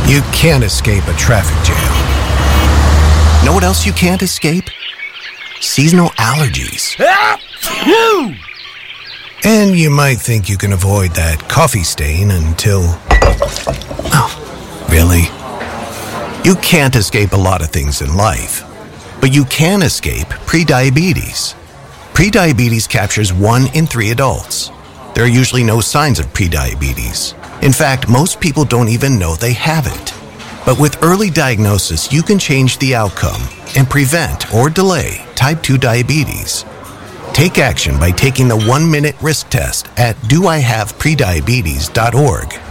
You can't escape a traffic jam. Know what else you can't escape? Seasonal allergies. And you might think you can avoid that coffee stain until... Oh, really? You can't escape a lot of things in life, but you can escape prediabetes. Prediabetes captures 1 in 3 adults. There are usually no signs of prediabetes. In fact, most people don't even know they have it. But with early diagnosis, you can change the outcome and prevent or delay type 2 diabetes. Take action by taking the 1-minute risk test at doihaveprediabetes.org.